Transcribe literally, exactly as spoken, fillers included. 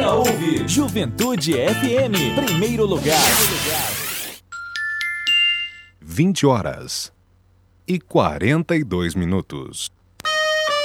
Venha ouvir Juventude F M, primeiro lugar. vinte horas e quarenta e dois minutos.